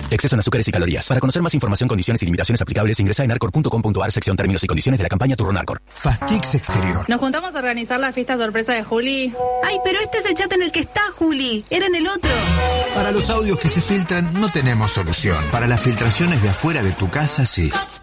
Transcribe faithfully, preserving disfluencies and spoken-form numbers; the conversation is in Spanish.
Exceso en azúcares y calorías. Para conocer más información, condiciones y limitaciones aplicables, ingresa en arcor punto com punto ar, sección términos y condiciones de la campaña Turronarcor. Fastix Exterior. Nos juntamos a organizar la fiesta sorpresa de Juli. Ay, pero este es el chat en el que está Juli. Era en el otro. Para los audios que se filtran, no tenemos solución. Para las filtraciones de afuera de tu casa, sí.